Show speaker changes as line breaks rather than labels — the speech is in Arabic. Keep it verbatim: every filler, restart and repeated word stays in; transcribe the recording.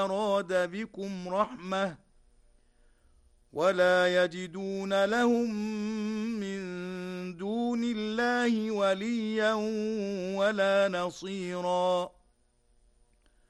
أراد بكم رحمة ولا يجدون لهم من دون الله وليا ولا نصيرا.